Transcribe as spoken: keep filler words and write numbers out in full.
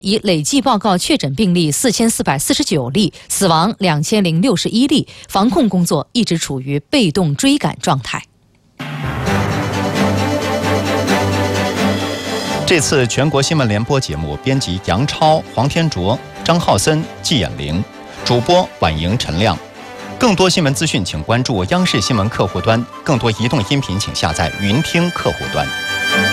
已累计报告确诊病例四千四百四十九例，死亡两千零六十一例，防控工作一直处于被动追赶状态。 这次全国新闻联播节目编辑杨超、黄天卓、张浩森、季衍玲，主播婉莹、陈亮。更多新闻资讯，请关注央视新闻客户端；更多移动音频，请下载云听客户端。